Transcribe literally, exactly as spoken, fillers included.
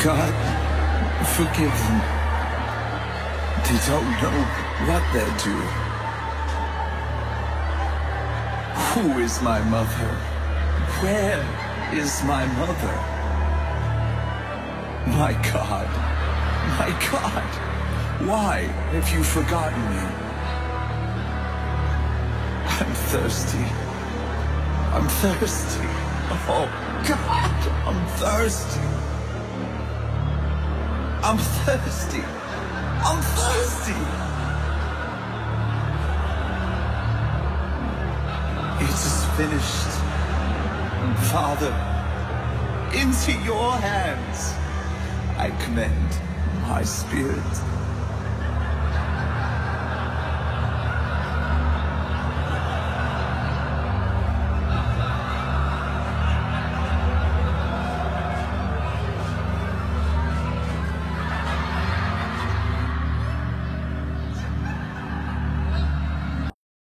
God, forgive them. They don't know what they're doing. Who is my mother? Where is my mother? My God, my God, why have you forgotten me? I'm thirsty. I'm thirsty. Oh, God, I'm thirsty. I'm thirsty. I'm thirsty. It is finished. Father, into your hands I commend my spirit.